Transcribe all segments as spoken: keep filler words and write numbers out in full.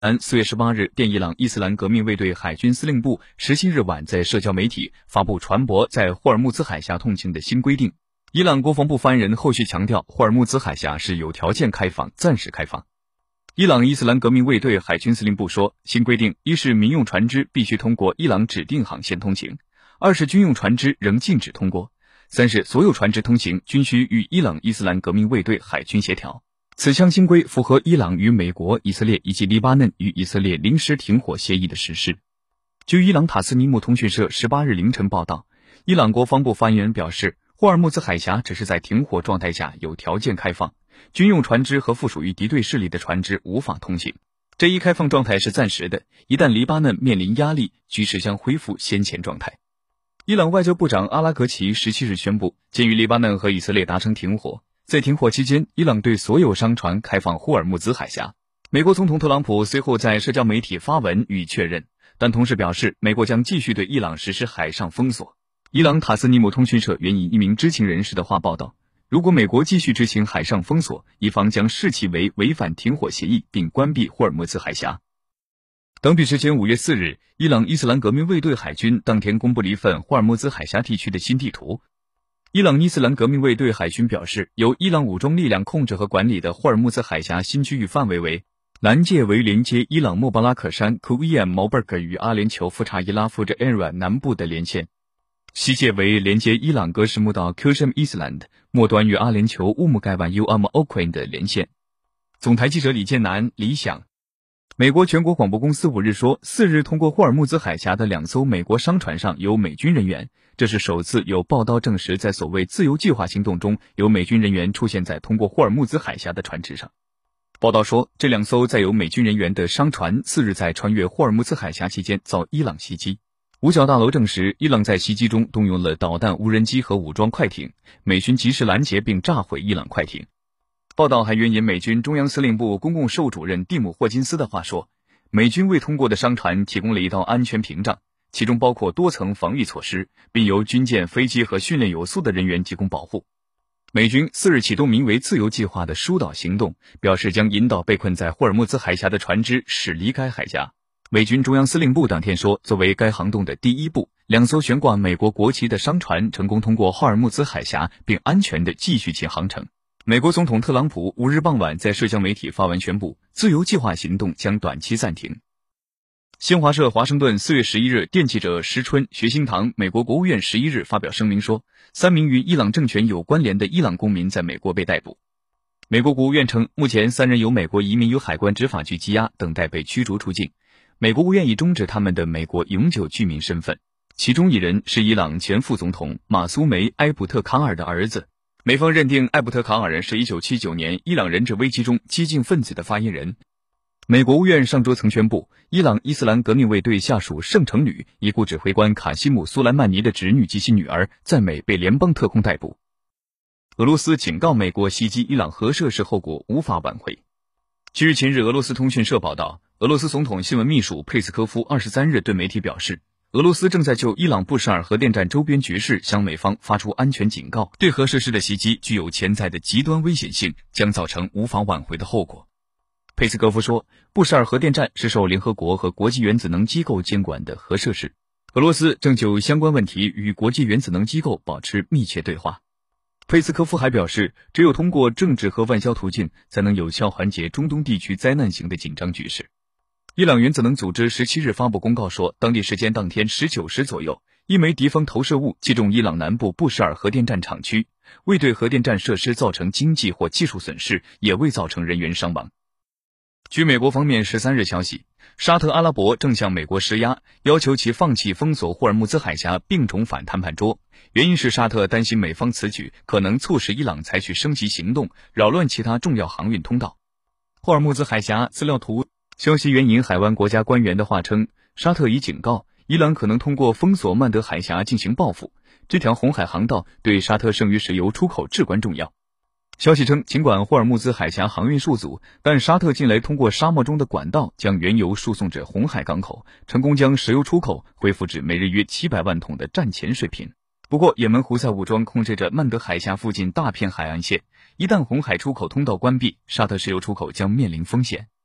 安四月十八日电伊朗伊斯兰革命卫队海军司令部十七日晚在社交媒体发布船舶在霍尔木兹海峡通行的新规定。伊朗国防部发言人后续强调，霍尔木兹海峡是有条件开放、暂时开放。伊朗伊斯兰革命卫队海军司令部说，新规定一是民用船只必须通过伊朗指定航线通行，二是军用船只仍禁止通过，三是所有船只通行均需与伊朗伊斯兰革命卫队海军协调。此项新规符合伊朗与美国、以色列以及黎巴嫩与以色列临时停火协议的实施。据伊朗塔斯尼姆通讯社十八日凌晨报道，伊朗国防部发言人表示，霍尔木兹海峡只是在停火状态下有条件开放，军用船只和附属于敌对势力的船只无法通行。这一开放状态是暂时的，一旦黎巴嫩面临压力，局势将恢复先前状态。伊朗外交部长阿拉格齐十七日宣布，鉴于黎巴嫩和以色列达成停火，在停火期间，伊朗对所有商船开放霍尔木兹海峡。美国总统特朗普随后在社交媒体发文予以确认，但同时表示，美国将继续对伊朗实施海上封锁。伊朗塔斯尼姆通讯社援引一名知情人士的话报道，如果美国继续执行海上封锁，伊方将视其为违反停火协议，并关闭霍尔木兹海峡。当地时间五月四日，伊朗伊斯兰革命卫队海军当天公布了一份霍尔木兹海峡地区的新地图。伊朗伊斯兰革命卫队海军表示，由伊朗武装力量控制和管理的霍尔木兹海峡新区域范围为：南界为连接伊朗莫巴拉克山 Kuwiyam Moberg 与阿联酋夫查伊拉夫这 area 南部的连线，西界为连接伊朗格什木岛 Qashm Island 末端与阿联酋乌姆盖万 Umm Oqain 的连线。总台记者李建南、李想。美国全国广播公司五日说，四日通过霍尔木兹海峡的两艘美国商船上有美军人员，这是首次有报道证实在所谓自由计划行动中有美军人员出现在通过霍尔木兹海峡的船只上。报道说，这两艘载有美军人员的商船次日在穿越霍尔木兹海峡期间遭伊朗袭击。五角大楼证实，伊朗在袭击中动用了导弹、无人机和武装快艇，美军及时拦截并炸毁伊朗快艇。报道还援引美军中央司令部公共事务主任蒂姆·霍金斯的话说，美军为通过的商船提供了一道安全屏障，其中包括多层防御措施，并由军舰、飞机和训练有素的人员提供保护。美军四日启动名为自由计划的疏导行动，表示将引导被困在霍尔木兹海峡的船只驶离该海峡。美军中央司令部当天说，作为该航动的第一步，两艘悬挂美国国旗的商船成功通过霍尔木兹海峡，并安全地继续其航程。美国总统特朗普五日傍晚在社交媒体发文宣布，自由计划行动将短期暂停。新华社华盛顿四月十一日电记者石春、学兴堂，美国国务院十一日发表声明说，三名与伊朗政权有关联的伊朗公民在美国被逮捕。美国国务院称，目前三人由美国移民与海关执法局羁押，等待被驱逐出境。美国务院已终止他们的美国永久居民身份，其中一人是伊朗前副总统马苏梅·埃卜特卡尔的儿子。美方认定埃卜特卡尔人是一九七九年伊朗人质危机中激进分子的发言人。美国务院上周曾宣布，伊朗伊斯兰革命卫队下属圣城旅已故指挥官卡西姆·苏莱曼尼的侄女及其女儿在美被联邦特工逮捕。俄罗斯警告美国袭击伊朗核设施后果无法挽回。据日前日俄罗斯通讯社报道，俄罗斯总统新闻秘书佩斯科夫二十三日对媒体表示，俄罗斯正在就伊朗布什尔核电站周边局势向美方发出安全警告，对核设施的袭击具有潜在的极端危险性，将造成无法挽回的后果。佩斯科夫说，布什尔核电站是受联合国和国际原子能机构监管的核设施，俄罗斯正就相关问题与国际原子能机构保持密切对话。佩斯科夫还表示，只有通过政治和外交途径，才能有效缓解中东地区灾难型的紧张局势。伊朗原子能组织十七日发布公告说，当地时间当天十九时左右，一枚敌方投射物击中伊朗南部布什尔核电站厂区，未对核电站设施造成经济或技术损失，也未造成人员伤亡。据美国方面十三日消息，沙特阿拉伯正向美国施压，要求其放弃封锁霍尔木兹海峡并重返谈判桌，原因是沙特担心美方此举可能促使伊朗采取升级行动，扰乱其他重要航运通道。霍尔木兹海峡资料图消息援引海湾国家官员的话称，沙特已警告伊朗可能通过封锁曼德海峡进行报复，这条红海航道对沙特剩余石油出口至关重要。消息称，尽管霍尔木兹海峡航运受阻，但沙特近来通过沙漠中的管道将原油输送至红海港口，成功将石油出口恢复至每日约七百万桶的战前水平。不过，也门胡塞武装控制着曼德海峡附近大片海岸线，一旦红海出口通道关闭，沙特石油出口将面临风险。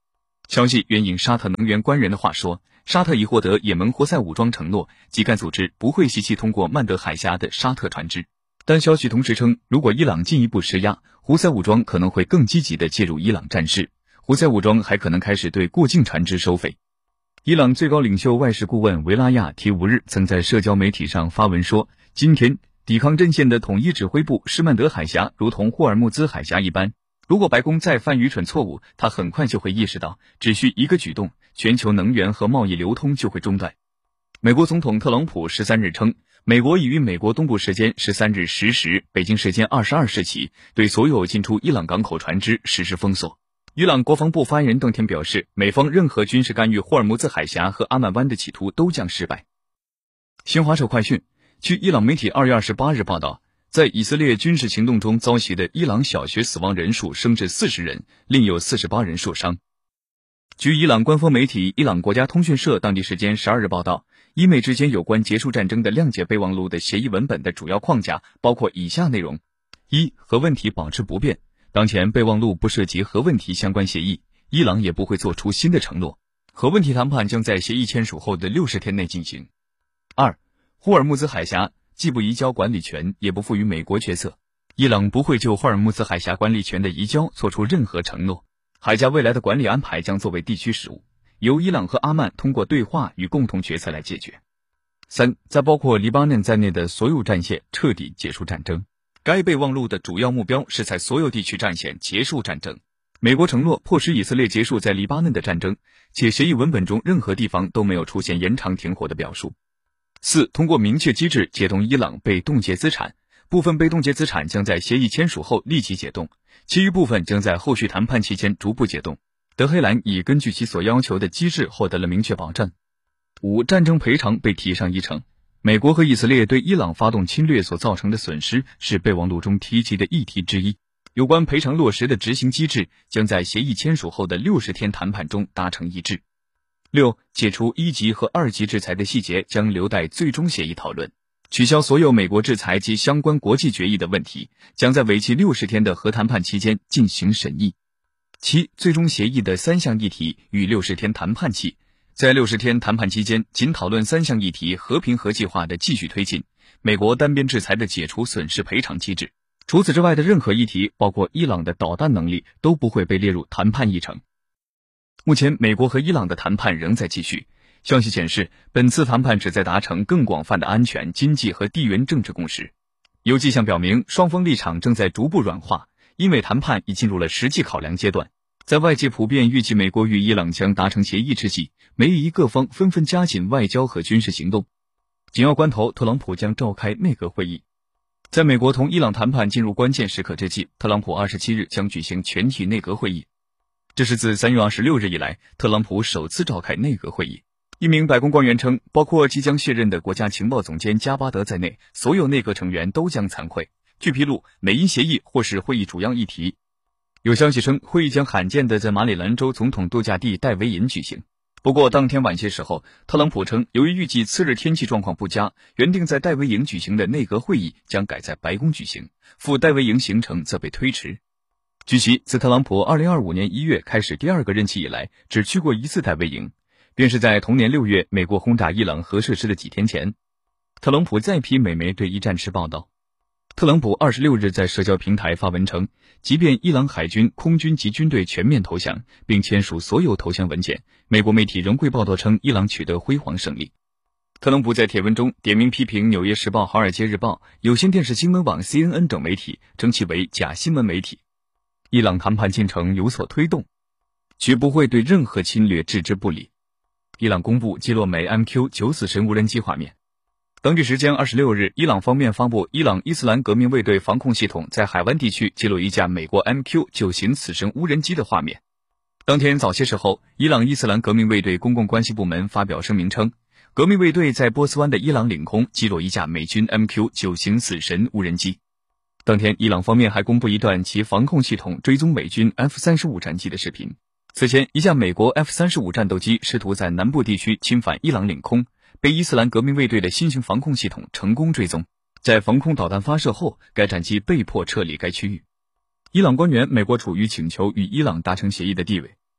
消息援引沙特能源官员的话说，沙特已获得也门胡塞武装承诺，即该组织不会袭击通过曼德海峡的沙特船只。但消息同时称，如果伊朗进一步施压，胡塞武装可能会更积极地介入伊朗战事，胡塞武装还可能开始对过境船只收费。伊朗最高领袖外事顾问维拉亚提吾日曾在社交媒体上发文说，今天抵抗阵线的统一指挥部视曼德海峡如同霍尔木兹海峡一般，如果白宫再犯愚蠢错误，他很快就会意识到，只需一个举动，全球能源和贸易流通就会中断。美国总统特朗普十三日称，美国已于美国东部时间十三日十时，北京时间二十二时起，对所有进出伊朗港口船只实施封锁。伊朗国防部发言人当天表示，美方任何军事干预霍尔木兹海峡和阿曼湾的企图都将失败。新华社快讯，据伊朗媒体二月二十八日报道，在以色列军事行动中遭袭的伊朗小学死亡人数升至四十人，另有四十八人受伤。据伊朗官方媒体伊朗国家通讯社当地时间十二日报道，伊美之间有关结束战争的谅解备忘录的协议文本的主要框架包括以下内容：一、核问题保持不变，当前备忘录不涉及核问题相关协议，伊朗也不会做出新的承诺，核问题谈判将在协议签署后的六十天内进行。二、霍尔木兹海峡既不移交管理权，也不赋予美国角色，伊朗不会就霍尔木兹海峡管理权的移交做出任何承诺，海峡未来的管理安排将作为地区事务，由伊朗和阿曼通过对话与共同决策来解决。三、在包括黎巴嫩在内的所有战线彻底结束战争。该备忘录的主要目标是在所有地区战线结束战争。美国承诺迫使以色列结束在黎巴嫩的战争，且协议文本中任何地方都没有出现延长停火的表述。四、通过明确机制解冻伊朗被冻结资产，部分被冻结资产将在协议签署后立即解冻，其余部分将在后续谈判期间逐步解冻。德黑兰已根据其所要求的机制获得了明确保证。五、战争赔偿被提上议程。美国和以色列对伊朗发动侵略所造成的损失是备忘录中提及的议题之一，有关赔偿落实的执行机制将在协议签署后的六十天谈判中达成一致。六、解除一级和二级制裁的细节将留待最终协议讨论。取消所有美国制裁及相关国际决议的问题将在为期六十天的核谈判期间进行审议。七、最终协议的三项议题与六十天谈判期，在六十天谈判期间仅讨论三项议题和平核计划的继续推进，美国单边制裁的解除损失赔偿机制。除此之外的任何议题，包括伊朗的导弹能力，都不会被列入谈判议程。目前美国和伊朗的谈判仍在继续，消息显示本次谈判旨在达成更广泛的安全、经济和地缘政治共识。有迹象表明双方立场正在逐步软化，英美谈判已进入了实际考量阶段。在外界普遍预计美国与伊朗将达成协议之际，美以各方纷纷加紧外交和军事行动。紧要关头，特朗普将召开内阁会议。在美国同伊朗谈判进入关键时刻之际，特朗普二十七日将举行全体内阁会议。这是自三月二十六日以来，特朗普首次召开内阁会议。一名白宫官员称，包括即将卸任的国家情报总监加巴德在内，所有内阁成员都将参会。据披露，美英协议或是会议主要议题。有消息称，会议将罕见地在马里兰州总统度假地戴维营举行。不过当天晚些时候，特朗普称，由于预计次日天气状况不佳，原定在戴维营举行的内阁会议将改在白宫举行，赴戴维营行程则被推迟。据悉，自特朗普二零二五年一月开始第二个任期以来，只去过一次戴维营，便是在同年六月美国轰炸伊朗核设施的几天前。特朗普再批美媒对一战时报道。特朗普二十六日在社交平台发文称，即便伊朗海军、空军及军队全面投降，并签署所有投降文件，美国媒体仍会报道称伊朗取得辉煌胜利。特朗普在帖文中点名批评《纽约时报》、《华尔街日报》、有线电视新闻网 C N N 等媒体，称其为假新闻媒体。伊朗谈判进程有所推动，绝不会对任何侵略置之不理。伊朗公布击落美 M Q 九死神无人机画面。当地时间二十六日，伊朗方面发布伊朗伊斯兰革命卫队防空系统在海湾地区击落一架美国 M Q 九型死神无人机的画面。当天早些时候，伊朗伊斯兰革命卫队公共关系部门发表声明称，革命卫队在波斯湾的伊朗领空击落一架美军 M Q 九型死神无人机。当天，伊朗方面还公布一段其防空系统追踪美军 F 三十五 战机的视频。此前，一架美国 F 三十五 战斗机试图在南部地区侵犯伊朗领空，被伊斯兰革命卫队的新型防空系统成功追踪。在防空导弹发射后，该战机被迫撤离该区域。伊朗官员，美国处于请求与伊朗达成协议的地位。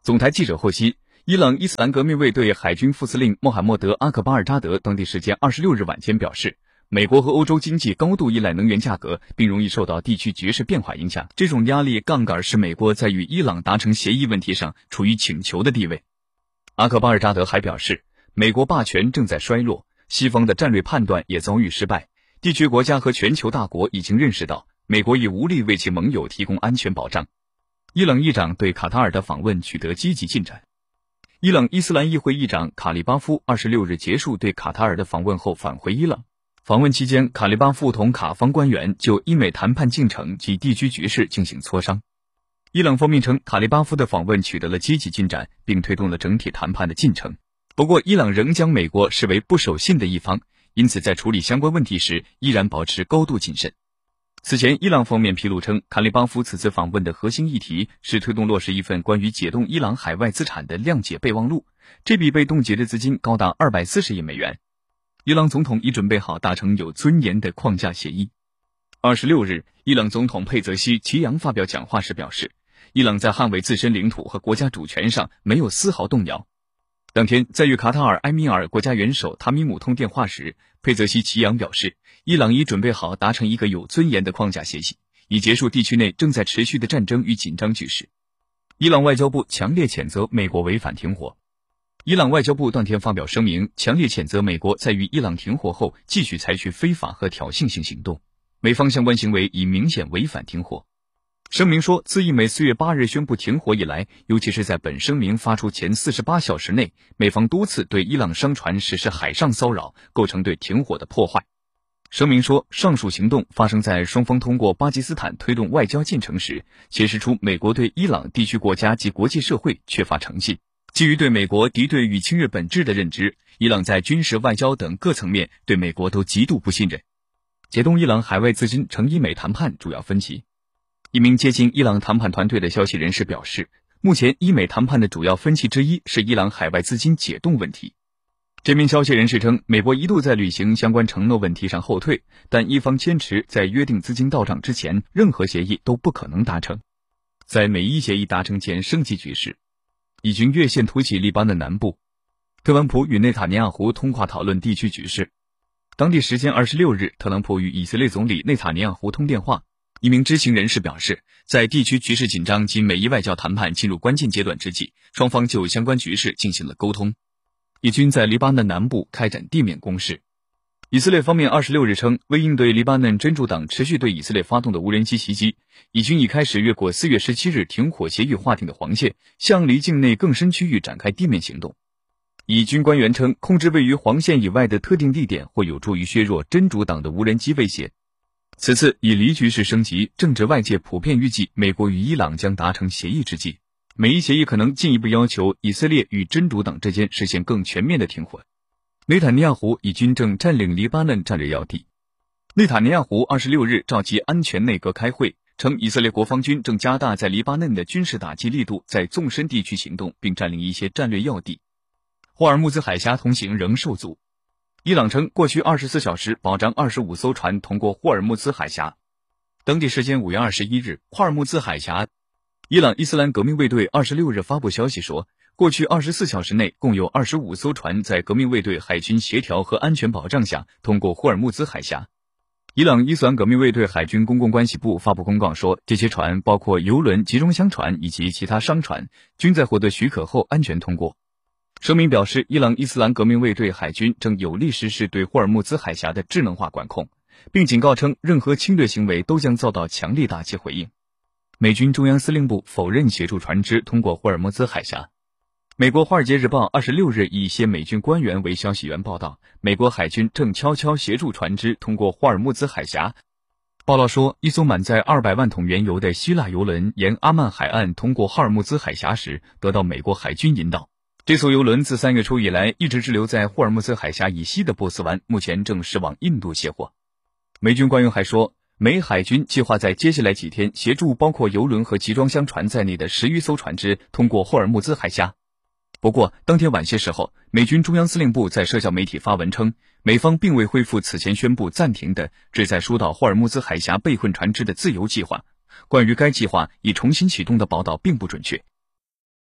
总台记者获悉，伊朗伊斯兰革命卫队海军副司令穆罕默德·阿克巴尔扎德当地时间二十六日晚间表示，美国和欧洲经济高度依赖能源价格，并容易受到地区局势变化影响。这种压力杠杆使美国在与伊朗达成协议问题上处于请求的地位。阿克巴尔扎德还表示，美国霸权正在衰落，西方的战略判断也遭遇失败，地区国家和全球大国已经认识到，美国已无力为其盟友提供安全保障。伊朗议长对卡塔尔的访问取得积极进展。伊朗伊斯兰议会议长卡利巴夫二十六日结束对卡塔尔的访问后返回伊朗。访问期间，卡利巴夫同卡方官员就伊美谈判进程及地区局势进行磋商。伊朗方面称，卡利巴夫的访问取得了积极进展，并推动了整体谈判的进程。不过，伊朗仍将美国视为不守信的一方，因此在处理相关问题时依然保持高度谨慎。此前，伊朗方面披露称，卡利巴夫此次访问的核心议题是推动落实一份关于解冻伊朗海外资产的谅解备忘录，这笔被冻结的资金高达二百四十亿美元。伊朗总统已准备好达成有尊严的框架协议。二十六日，伊朗总统佩泽西奇扬发表讲话时表示，伊朗在捍卫自身领土和国家主权上没有丝毫动摇。当天，在与卡塔尔埃米尔国家元首塔米姆通电话时，佩泽西奇扬表示，伊朗已准备好达成一个有尊严的框架协议，以结束地区内正在持续的战争与紧张局势。伊朗外交部强烈谴责美国违反停火。伊朗外交部当天发表声明，强烈谴责美国在与伊朗停火后继续采取非法和挑衅性行动，美方相关行为已明显违反停火。声明说，自伊美四月八日宣布停火以来，尤其是在本声明发出前四十八小时内，美方多次对伊朗商船实施海上骚扰，构成对停火的破坏。声明说，上述行动发生在双方通过巴基斯坦推动外交进程时，揭示出美国对伊朗地区国家及国际社会缺乏诚信。基于对美国敌对与侵略本质的认知，伊朗在军事、外交等各层面对美国都极度不信任。解冻伊朗海外资金成伊美谈判主要分歧。一名接近伊朗谈判团队的消息人士表示，目前伊美谈判的主要分歧之一是伊朗海外资金解冻问题。这名消息人士称，美国一度在履行相关承诺问题上后退，但伊方坚持在约定资金到账之前，任何协议都不可能达成。在美伊协议达成前升级局势，以军越线突袭黎巴嫩南部，特朗普与内塔尼亚胡通话讨论地区局势。当地时间二十六日，特朗普与以色列总理内塔尼亚胡通电话。一名知情人士表示，在地区局势紧张及美伊外交谈判进入关键阶段之际，双方就相关局势进行了沟通。以军在黎巴嫩南部开展地面攻势。以色列方面二十六日称，为应对黎巴嫩真主党持续对以色列发动的无人机袭击，以军已开始越过四月十七日停火协议划定的黄线，向离境内更深区域展开地面行动。以军官员称，控制位于黄线以外的特定地点会有助于削弱真主党的无人机威胁。此次以黎局势升级，正值外界普遍预计美国与伊朗将达成协议之际，美伊协议可能进一步要求以色列与真主党之间实现更全面的停火。内塔尼亚胡以军正占领黎巴嫩战略要地。内塔尼亚胡二十六日召集安全内阁开会，称以色列国防军正加大在黎巴嫩的军事打击力度，在纵深地区行动，并占领一些战略要地。霍尔木兹海峡通行仍受阻。伊朗称，过去二十四小时保障二十五艘船通过霍尔木兹海峡。当地时间五月二十一日，霍尔木兹海峡，伊朗伊斯兰革命卫队二十六日发布消息说，过去二十四小时内共有二十五艘船在革命卫队海军协调和安全保障下通过霍尔木兹海峡。伊朗伊斯兰革命卫队海军公共关系部发布公告说，这些船包括油轮、集装箱船以及其他商船，均在获得许可后安全通过。声明表示，伊朗伊斯兰革命卫队海军正有力实施对霍尔木兹海峡的智能化管控，并警告称，任何侵略行为都将遭到强力打击回应。美军中央司令部否认协助船只通过霍尔木兹海峡。美国《华尔街日报》二十六日以一些美军官员为消息源报道，美国海军正悄悄协助船只通过霍尔木兹海峡。报道说，一艘满载二百万桶原油的希腊油轮沿阿曼海岸通过霍尔木兹海峡时，得到美国海军引导。这艘油轮自三月初以来一直滞留在霍尔木兹海峡以西的波斯湾，目前正驶往印度卸货。美军官员还说，美海军计划在接下来几天协助包括油轮和集装箱船在内的十余艘船只通过霍尔木兹海峡。不过，当天晚些时候，美军中央司令部在社交媒体发文称，美方并未恢复此前宣布暂停的旨在疏导霍尔木兹海峡被困船只的自由计划。关于该计划已重新启动的报道并不准确。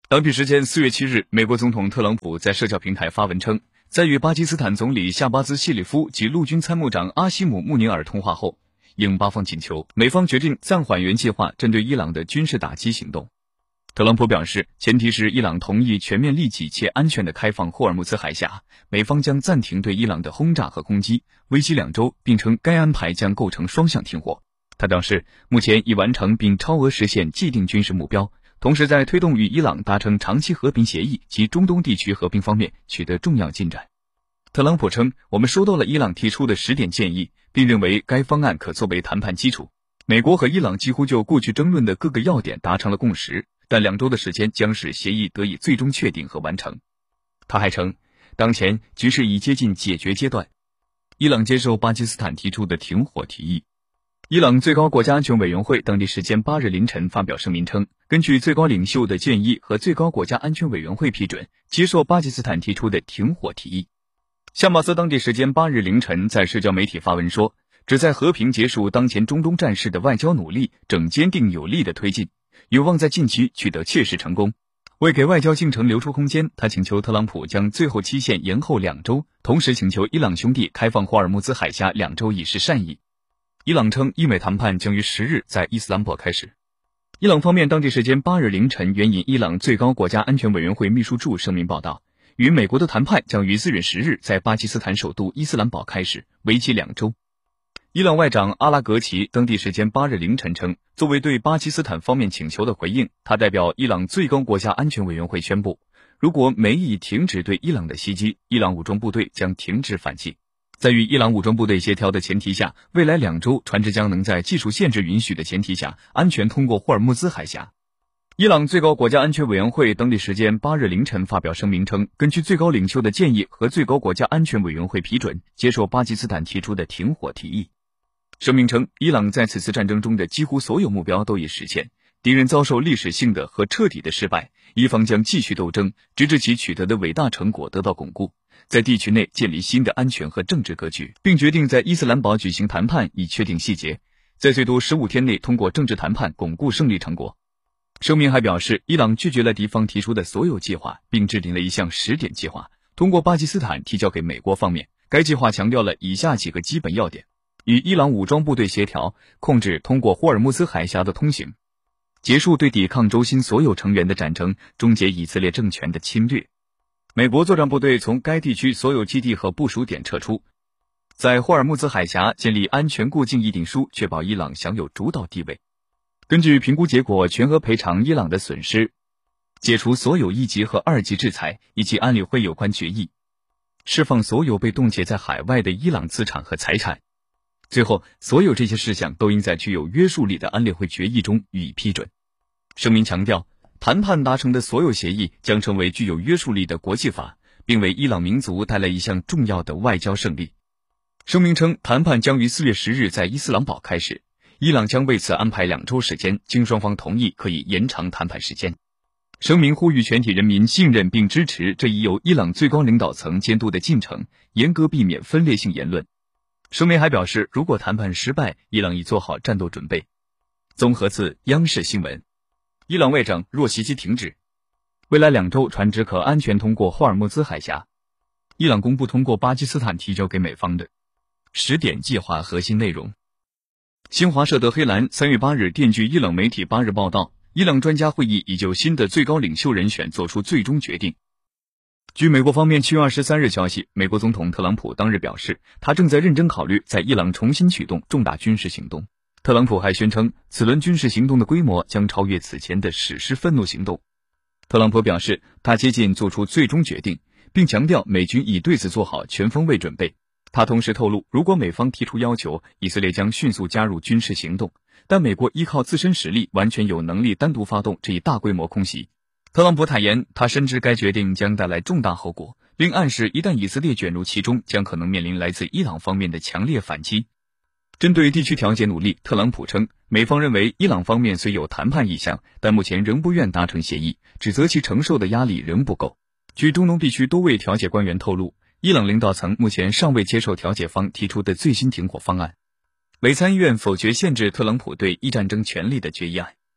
当地时间四月七日，美国总统特朗普在社交平台发文称，在与巴基斯坦总理夏巴兹谢里夫及陆军参谋长阿西姆穆尼尔通话后，应巴方请求，美方决定暂缓原计划针对伊朗的军事打击行动。特朗普表示，前提是伊朗同意全面利己且安全地开放霍尔木兹海峡，美方将暂停对伊朗的轰炸和攻击，为期两周，并称该安排将构成双向停火。他表示，目前已完成并超额实现既定军事目标，同时在推动与伊朗达成长期和平协议及中东地区和平方面取得重要进展。特朗普称，我们收到了伊朗提出的十点建议，并认为该方案可作为谈判基础。美国和伊朗几乎就过去争论的各个要点达成了共识，但两周的时间将使协议得以最终确定和完成。他还称，当前局势已接近解决阶段。伊朗接受巴基斯坦提出的停火提议。伊朗最高国家安全委员会当地时间八日凌晨发表声明称，根据最高领袖的建议和最高国家安全委员会批准，接受巴基斯坦提出的停火提议。夏马斯当地时间八日凌晨在社交媒体发文说，旨在和平结束当前中东战事的外交努力正坚定有力地推进，有望在近期取得切实成功。为给外交进程留出空间，他请求特朗普将最后期限延后两周，同时请求伊朗兄弟开放霍尔木兹海峡两周以示善意。伊朗称，伊美谈判将于十日在伊斯兰堡开始。伊朗方面当地时间八日凌晨援引伊朗最高国家安全委员会秘书处声明报道，与美国的谈判将于四月十日在巴基斯坦首都伊斯兰堡开始，为期两周。伊朗外长阿拉格齐当地时间八日凌晨称，作为对巴基斯坦方面请求的回应，他代表伊朗最高国家安全委员会宣布，如果美以停止对伊朗的袭击，伊朗武装部队将停止反击。在与伊朗武装部队协调的前提下，未来两周船只将能在技术限制允许的前提下安全通过霍尔木兹海峡。伊朗最高国家安全委员会当地时间八日凌晨发表声明称，根据最高领袖的建议和最高国家安全委员会批准，接受巴基斯坦提出的停火提议。声明称，伊朗在此次战争中的几乎所有目标都已实现，敌人遭受历史性的和彻底的失败，伊方将继续斗争，直至其取得的伟大成果得到巩固，在地区内建立新的安全和政治格局，并决定在伊斯兰堡举行谈判以确定细节，在最多十五天内通过政治谈判巩固胜利成果。声明还表示，伊朗拒绝了敌方提出的所有计划，并制定了一项十点计划，通过巴基斯坦提交给美国方面。该计划强调了以下几个基本要点：与伊朗武装部队协调，控制通过霍尔木兹海峡的通行，结束对抵抗轴心所有成员的战争，终结以色列政权的侵略。美国作战部队从该地区所有基地和部署点撤出，在霍尔木兹海峡建立安全过境议定书，确保伊朗享有主导地位。根据评估结果，全额赔偿伊朗的损失，解除所有一级和二级制裁以及安理会有关决议，释放所有被冻结在海外的伊朗资产和财产。最后，所有这些事项都应在具有约束力的安理会决议中予以批准。声明强调，谈判达成的所有协议将成为具有约束力的国际法，并为伊朗民族带来一项重要的外交胜利。声明称，谈判将于四月十日在伊斯兰堡开始，伊朗将为此安排两周时间，经双方同意可以延长谈判时间。声明呼吁全体人民信任并支持这一由伊朗最高领导层监督的进程，严格避免分裂性言论。声明还表示，如果谈判失败，伊朗已做好战斗准备。综合自央视新闻。伊朗外长若袭击停止，未来两周船只可安全通过霍尔木兹海峡。伊朗公布通过巴基斯坦提交给美方的十点计划核心内容。新华社德黑兰三月八日电据伊朗媒体八日报道，伊朗专家会议已就新的最高领袖人选作出最终决定。据美国方面七月二十三日消息，美国总统特朗普当日表示，他正在认真考虑在伊朗重新启动重大军事行动。特朗普还宣称，此轮军事行动的规模将超越此前的史诗愤怒行动。特朗普表示，他接近做出最终决定，并强调美军已对此做好全方位准备。他同时透露，如果美方提出要求，以色列将迅速加入军事行动，但美国依靠自身实力完全有能力单独发动这一大规模空袭。特朗普坦言，他深知该决定将带来重大后果，并暗示一旦以色列卷入其中，将可能面临来自伊朗方面的强烈反击。针对地区调解努力，特朗普称，美方认为伊朗方面虽有谈判意向，但目前仍不愿达成协议，指责其承受的压力仍不够。据中东地区多位调解官员透露，伊朗领导层目前尚未接受调解方提出的最新停火方案。美参议院否决限制特朗普对伊战争权利的决议案。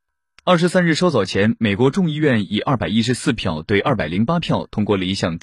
二十三日稍早前，美国众议院以二百一十四票对二百零八票通过了一项